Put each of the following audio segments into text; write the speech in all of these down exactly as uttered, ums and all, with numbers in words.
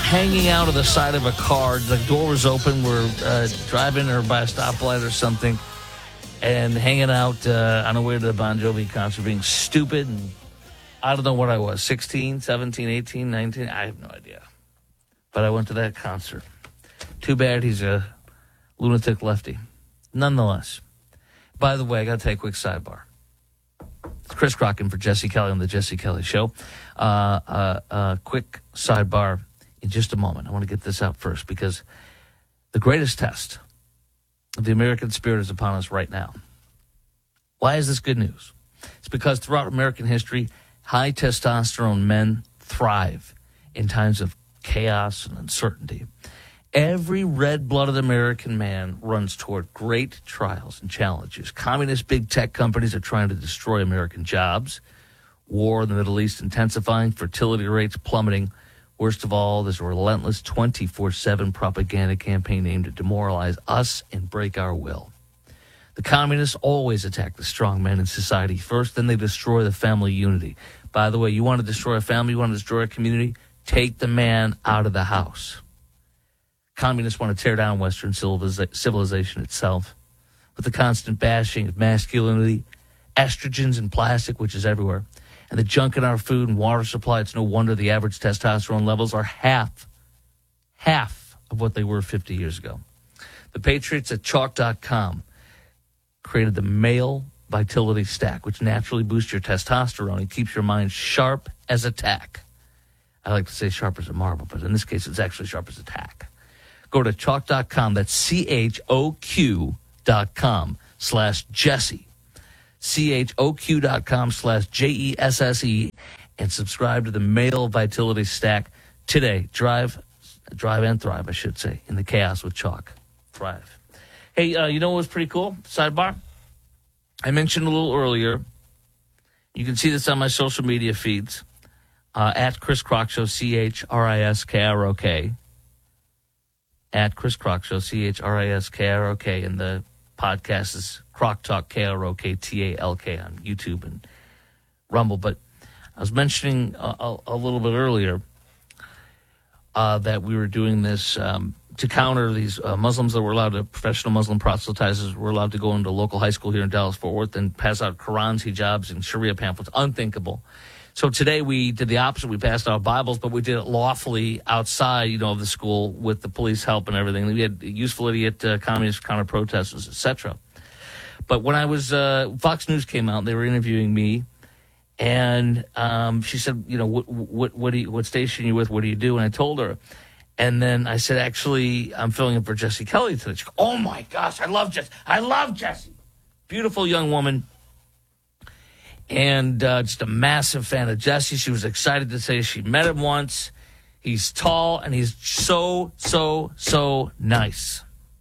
hanging out of the side of a car. The door was open. We're uh, driving or by a stoplight or something, and hanging out uh, on the way to the Bon Jovi concert, being stupid. And I don't know what I was, sixteen, seventeen, eighteen, nineteen. I have no idea. But I went to that concert. Too bad he's a lunatic lefty. Nonetheless. By the way, I got to take a quick sidebar. It's Chris Crocken for Jesse Kelly on the Jesse Kelly Show. Uh, uh, uh, quick sidebar in just a moment. I want to get this out first because the greatest test of the American spirit is upon us right now. Why is this good news? It's because throughout American history, high testosterone men thrive in times of chaos and uncertainty. Every red-blooded American man runs toward great trials and challenges. Communist big tech companies are trying to destroy American jobs. War in the Middle East intensifying, fertility rates plummeting. Worst of all, there's a relentless twenty-four seven propaganda campaign aimed to demoralize us and break our will. The communists always attack the strong men in society first, then they destroy the family unity. By the way, you want to destroy a family, you want to destroy a community, take the man out of the house. Communists want to tear down Western civilization itself with the constant bashing of masculinity, estrogens and plastic, which is everywhere, and the junk in our food and water supply. It's no wonder the average testosterone levels are half, half of what they were fifty years ago. The Patriots at chalk dot com created the Male Vitality Stack, which naturally boosts your testosterone and keeps your mind sharp as a tack. I like to say sharp as a marble, but in this case, it's actually sharp as a tack. Go to chalk dot com. That's C H O Q dot com slash Jesse. C H O Q dot com slash J E S S E. And subscribe to the Male Vitality Stack today. Drive, drive and thrive, I should say, in the chaos with chalk. Thrive. Hey, uh, you know what was pretty cool? Sidebar. I mentioned a little earlier. You can see this on my social media feeds. Uh, at Chris Crock Show, C H R I S K R O K. At Chris Crock Show, C H R I S K R O K. And the podcast is Crock Talk, K R O K T A L K on YouTube and Rumble. But I was mentioning a, a, a little bit earlier uh, that we were doing this um, to counter these uh, Muslims that were allowed to, professional Muslim proselytizers were allowed to go into a local high school here in Dallas-Fort Worth and pass out Qurans, hijabs, and Sharia pamphlets. Unthinkable. So today we did the opposite. We passed out Bibles, but we did it lawfully outside, you know, of the school with the police help and everything. We had useful idiot uh, communist counter-protesters, et cetera. But when I was, uh, Fox News came out, they were interviewing me, and um, she said, you know, what what what, do you, what station are you with? What do you do? And I told her. And then I said, actually, I'm filling in for Jesse Kelly today. She goes, oh, my gosh, I love Jesse. I love Jesse. Beautiful young woman. And uh, just a massive fan of Jesse. She was excited to say she met him once. He's tall, and he's so, so, so nice.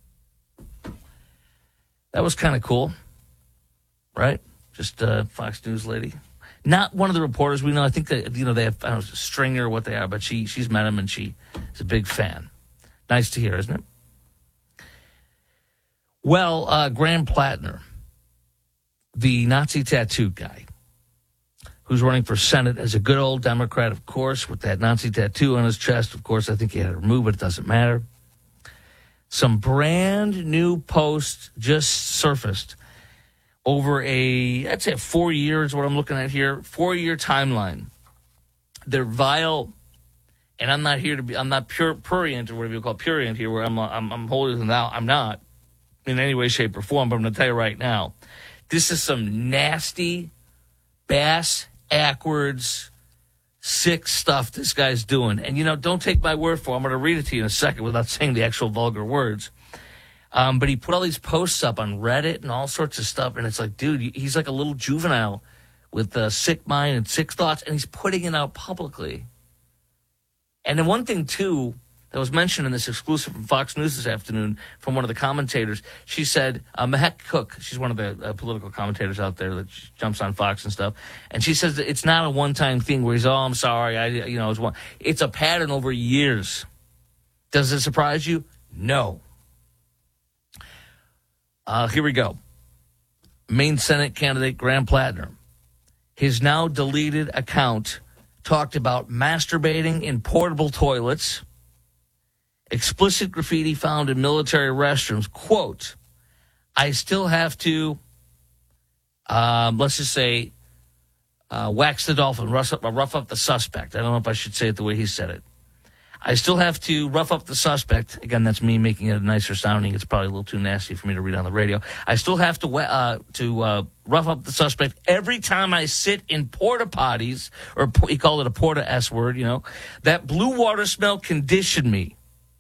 That was kind of cool, right? Just a Fox News lady. Not one of the reporters we know. I think that, you know, they have, I don't know, Stringer or what they are, but she she's met him, and she is a big fan. Nice to hear, isn't it? Well, uh, Graham Plattner, the Nazi tattoo guy, who's running for Senate as a good old Democrat, of course, with that Nazi tattoo on his chest. Of course, I think he had to remove it. It doesn't matter. Some brand new posts just surfaced over a, I'd say four years, what I'm looking at here, four-year timeline. They're vile, and I'm not here to be, I'm not pure prurient or whatever you call prurient here, where I'm, I'm, I'm holding them out. I'm not in any way, shape, or form, but I'm going to tell you right now, this is some nasty, bass backwards, sick stuff this guy's doing. And, you know, don't take my word for it. I'm going to read it to you in a second without saying the actual vulgar words. Um, but he put all these posts up on Reddit and all sorts of stuff. And it's like, dude, he's like a little juvenile with a sick mind and sick thoughts. And he's putting it out publicly. And then one thing, too, that was mentioned in this exclusive from Fox News this afternoon from one of the commentators. She said, uh, Mehek Cook, she's one of the uh, political commentators out there that jumps on Fox and stuff, and she says that it's not a one-time thing where he's, oh, I'm sorry, I, you know, it's one. It's a pattern over years. Does it surprise you? No. Uh, here we go. Maine Senate candidate Graham Plattner. His now deleted account talked about masturbating in portable toilets, Explicit graffiti found in military restrooms. Quote, I still have to, um, let's just say, uh, wax the dolphin, rough up, rough up the suspect. I don't know if I should say it the way he said it. I still have to rough up the suspect. Again, that's me making it nicer sounding. It's probably a little too nasty for me to read on the radio. I still have to uh, to uh, rough up the suspect every time I sit in porta potties, or he called it a porta S word, you know. That blue water smell conditioned me.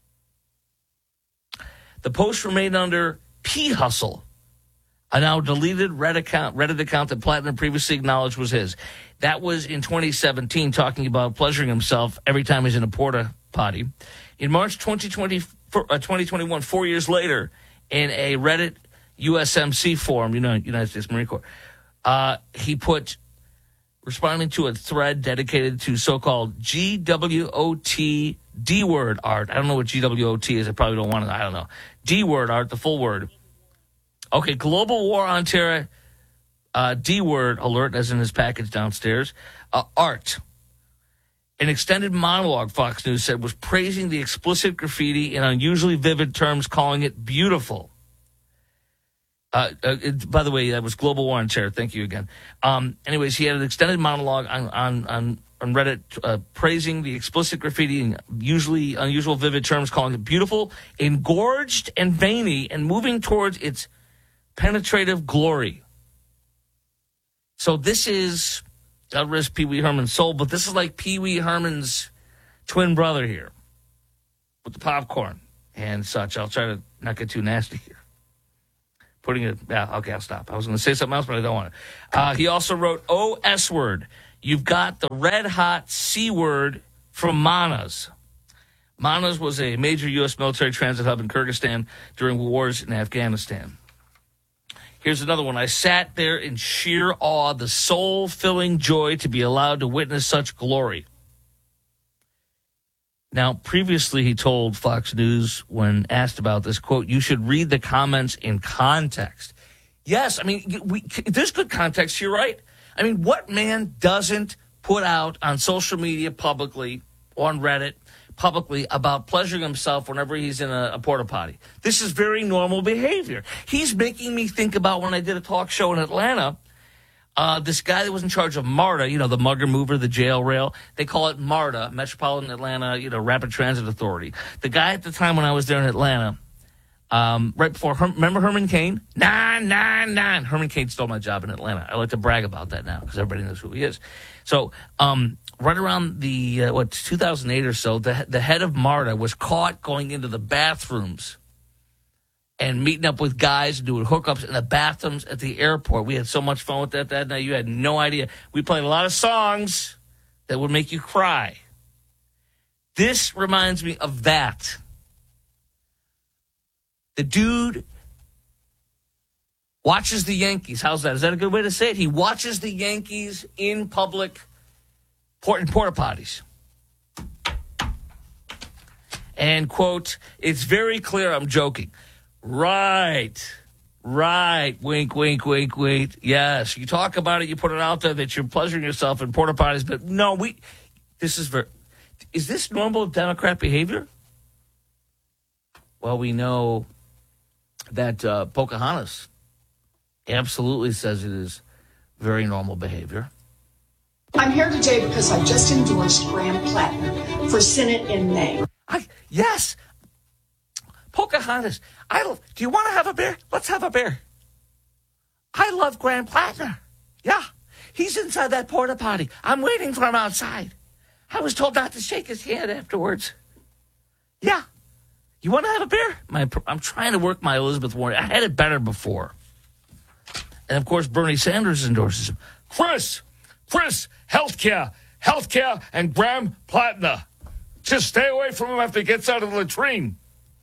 The post remained under P Hustle, a now deleted Reddit account, Reddit account that Platinum previously acknowledged was his. That was in twenty seventeen, talking about pleasuring himself every time he's in a porta potty. In March twenty twenty, uh, twenty twenty-one, four years later, in a Reddit U S M C forum, you know, United States Marine Corps, uh, he put, responding to a thread dedicated to so-called G W O T D-word art. I don't know what G W O T is. I probably don't want to. I don't know. D-word art, the full word. Okay, Global War on Terror, uh, D-word alert, as in his package downstairs. Uh, art. An extended monologue, Fox News said, was praising the explicit graffiti in unusually vivid terms, calling it beautiful. Uh, uh, it, by the way, that was Global War on Terror. Thank you again. Um, anyways, he had an extended monologue on on on, on Reddit uh, praising the explicit graffiti in usually unusual vivid terms, calling it beautiful, engorged and veiny, and moving towards its penetrative glory. So this is, God rest Pee Wee Herman's soul, but this is like Pee Wee Herman's twin brother here with the popcorn and such. I'll try to not get too nasty here. Putting it, yeah, okay, I'll stop. I was going to say something else, but I don't want to. Uh, he also wrote, O S word. You've got the red hot C word from Manas. Manas was a major U S military transit hub in Kyrgyzstan during wars in Afghanistan. Here's another one. I sat there in sheer awe, the soul-filling joy to be allowed to witness such glory. Now, previously he told Fox News when asked about this, quote, you should read the comments in context. Yes, I mean, we, there's good context here, right? I mean, what man doesn't put out on social media publicly, on Reddit, publicly about pleasuring himself whenever he's in a, a porta potty? This is very normal behavior. He's making me think about when I did a talk show in Atlanta, uh, this guy that was in charge of MARTA, you know, the mugger mover, the jail rail. They call it MARTA, Metropolitan Atlanta, you know, Rapid Transit Authority. The guy at the time when I was there in Atlanta, um, right before, Her- remember Herman Cain? Nine, nine, nine. Herman Cain stole my job in Atlanta. I like to brag about that now because everybody knows who he is. So, um, right around the, uh, what, two thousand eight or so, the, the head of MARTA was caught going into the bathrooms and meeting up with guys and doing hookups in the bathrooms at the airport. We had so much fun with that that night. You had no idea. We played a lot of songs that would make you cry. This reminds me of that. The dude watches the Yankees. How's that? Is that a good way to say it? He watches the Yankees in public, in porta potties. And, quote, it's very clear I'm joking. Right. Right. Wink, wink, wink, wink. Yes. You talk about it, you put it out there that you're pleasuring yourself in porta potties, but no, we, this is very, is this normal Democrat behavior? Well, we know that uh, Pocahontas absolutely says it is very normal behavior. I'm here today because I just endorsed Graham Plattner for Senate in May. I, yes. Pocahontas. I love, do you want to have a beer? Let's have a beer. I love Graham Plattner. Yeah. He's inside that porta potty. I'm waiting for him outside. I was told not to shake his hand afterwards. Yeah. You want to have a beer? My, I'm trying to work my Elizabeth Warren. I had it better before. And, of course, Bernie Sanders endorses him. Chris, Chris, healthcare, healthcare, and Graham Plattner. Just stay away from him after he gets out of the latrine.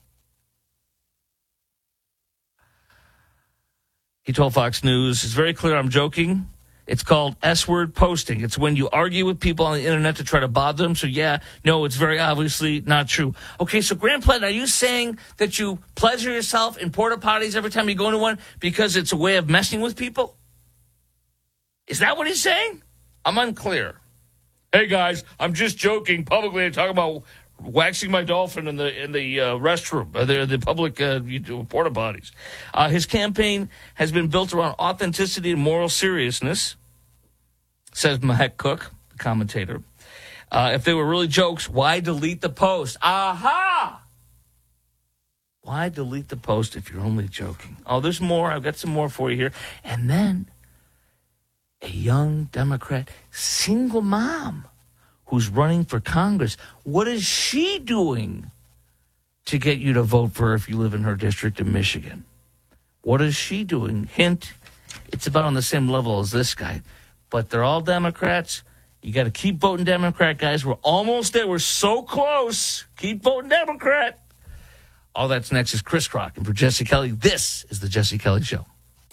He told Fox News, it's very clear I'm joking. It's called S-word posting. It's when you argue with people on the internet to try to bother them. So, yeah, no, it's very obviously not true. Okay, so Graham Plattner, are you saying that you pleasure yourself in porta potties every time you go into one because it's a way of messing with people? Is that what he's saying? I'm unclear. Hey, guys, I'm just joking. Publicly, I talk about waxing my dolphin in the in the uh, restroom, uh, the, the public uh, porta potties. Uh, his campaign has been built around authenticity and moral seriousness, says Mahek Cook, the commentator. Uh, if they were really jokes, why delete the post? Aha! Why delete the post if you're only joking? Oh, there's more. I've got some more for you here. And then a young Democrat, single mom, who's running for Congress. What is she doing to get you to vote for her if you live in her district in Michigan? What is she doing? Hint, it's about on the same level as this guy. But they're all Democrats. You got to keep voting Democrat, guys. We're almost there. We're so close. Keep voting Democrat. All that's next is Chris Crock. And for Jesse Kelly, this is the Jesse Kelly Show.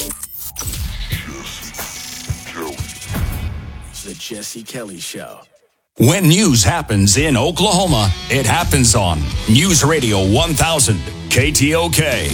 The Jesse Kelly Show. When news happens in Oklahoma, it happens on News Radio one thousand K T O K.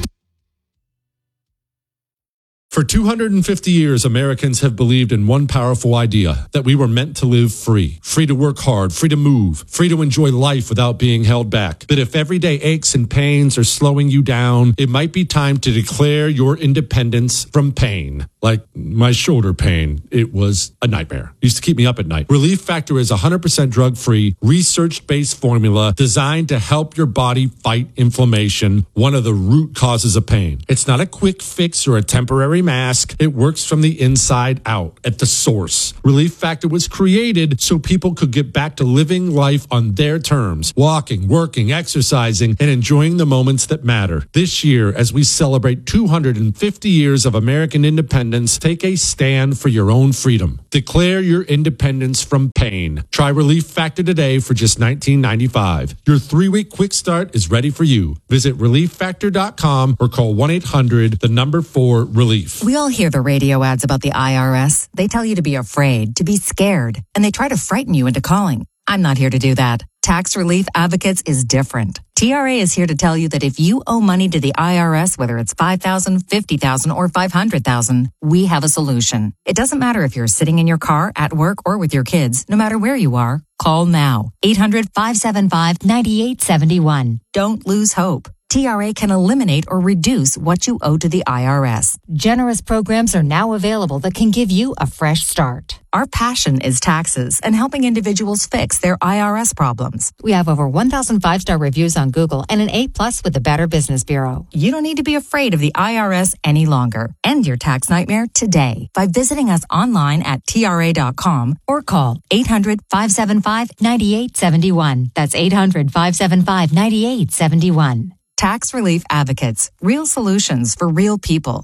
For two hundred fifty years, Americans have believed in one powerful idea, that we were meant to live free. Free to work hard, free to move, free to enjoy life without being held back. That if everyday aches and pains are slowing you down, it might be time to declare your independence from pain. Like my shoulder pain, it was a nightmare. It used to keep me up at night. Relief Factor is a one hundred percent drug-free, research-based formula designed to help your body fight inflammation, one of the root causes of pain. It's not a quick fix or a temporary mask. It works from the inside out at the source. Relief Factor was created so people could get back to living life on their terms, walking, working, exercising, and enjoying the moments that matter. This year, as we celebrate two hundred fifty years of American independence, take a stand for your own freedom. Declare your independence from pain. Try Relief Factor today for just nineteen ninety-five. Your three-week quick start is ready for you. Visit relief factor dot com or call one eight hundred, the number four, relief. We all hear the radio ads about the I R S. They tell you to be afraid, to be scared, and they try to frighten you into calling. I'm not here to do that. Tax Relief Advocates is different. T R A is here to tell you that if you owe money to the I R S, whether it's five thousand dollars, fifty thousand dollars, or five hundred thousand dollars, we have a solution. It doesn't matter if you're sitting in your car, at work, or with your kids. No matter where you are, call now. eight hundred, five seven five, nine eight seven one. Don't lose hope. T R A can eliminate or reduce what you owe to the I R S. Generous programs are now available that can give you a fresh start. Our passion is taxes and helping individuals fix their I R S problems. We have over one thousand five-star reviews on Google and an A plus with the Better Business Bureau. You don't need to be afraid of the I R S any longer. End your tax nightmare today by visiting us online at T R A dot com or call eight hundred, five seven five, nine eight seven one. That's eight hundred, five seven five, nine eight seven one. Tax Relief Advocates. Real solutions for real people.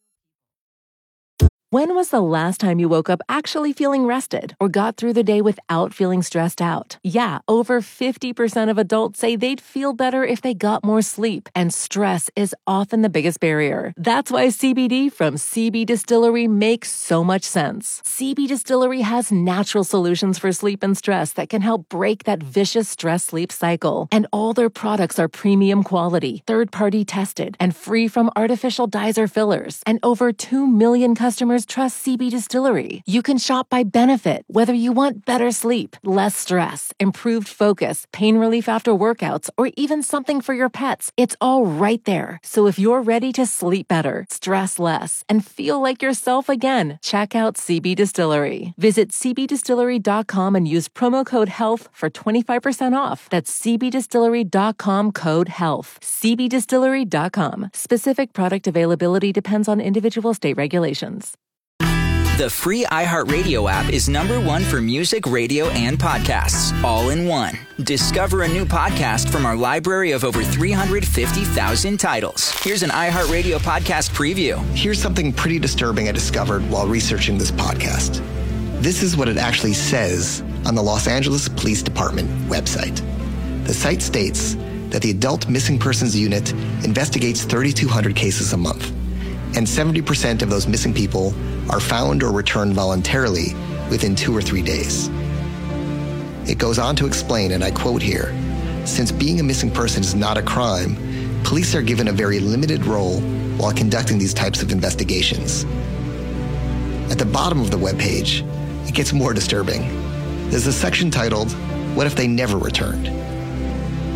When was the last time you woke up actually feeling rested or got through the day without feeling stressed out? Yeah, over fifty percent of adults say they'd feel better if they got more sleep, and stress is often the biggest barrier. That's why C B D from C B Distillery makes so much sense. C B Distillery has natural solutions for sleep and stress that can help break that vicious stress-sleep cycle. And all their products are premium quality, third-party tested, and free from artificial dyes or fillers. And over two million customers trust C B Distillery. You can shop by benefit, whether you want better sleep, less stress, improved focus, pain relief after workouts, or even something for your pets. It's all right there. So if you're ready to sleep better, stress less, and feel like yourself again, check out C B Distillery. Visit C B distillery dot com and use promo code HEALTH for twenty-five percent off. That's C B distillery dot com code HEALTH. C B distillery dot com. Specific product availability depends on individual state regulations. The free iHeartRadio app is number one for music, radio, and podcasts, all in one. Discover a new podcast from our library of over three hundred fifty thousand titles. Here's an iHeartRadio podcast preview. Here's something pretty disturbing I discovered while researching this podcast. This is what it actually says on the Los Angeles Police Department website. The site states that the Adult Missing Persons Unit investigates thirty-two hundred cases a month, and seventy percent of those missing people are found or returned voluntarily within two or three days. It goes on to explain, and I quote here, since being a missing person is not a crime, police are given a very limited role while conducting these types of investigations. At the bottom of the webpage, it gets more disturbing. There's a section titled, What if they never returned?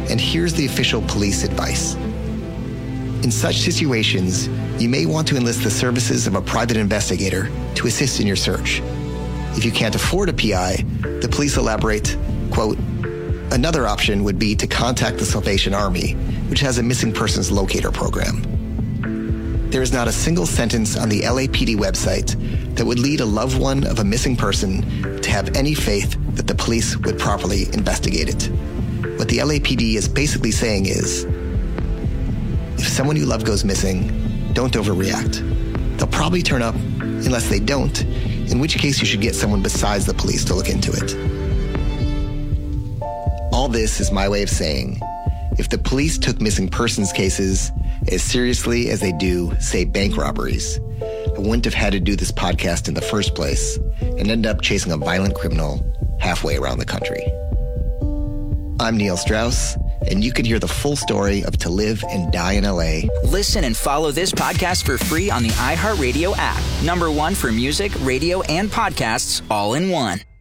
And here's the official police advice. In such situations, you may want to enlist the services of a private investigator to assist in your search. If you can't afford a P I, the police elaborate, quote, another option would be to contact the Salvation Army, which has a missing persons locator program. There is not a single sentence on the L A P D website that would lead a loved one of a missing person to have any faith that the police would properly investigate it. What the L A P D is basically saying is, if someone you love goes missing, don't overreact. They'll probably turn up unless they don't, in which case you should get someone besides the police to look into it. All this is my way of saying, if the police took missing persons cases as seriously as they do, say, bank robberies, I wouldn't have had to do this podcast in the first place and end up chasing a violent criminal halfway around the country. I'm Neil Strauss, and you can hear the full story of To Live and Die in L A. Listen and follow this podcast for free on the iHeartRadio app. Number one for music, radio, and podcasts all in one.